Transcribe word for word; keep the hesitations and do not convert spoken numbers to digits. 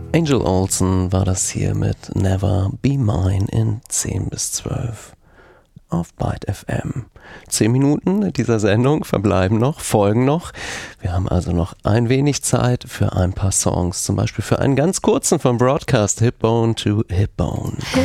Angel Olsen war das hier mit Never Be Mine in zehn bis zwölf auf Byte F M. Zehn Minuten dieser Sendung verbleiben noch, folgen noch. Wir haben also noch ein wenig Zeit für ein paar Songs, zum Beispiel für einen ganz kurzen vom Broadcast Hip Bone to Hip Bone.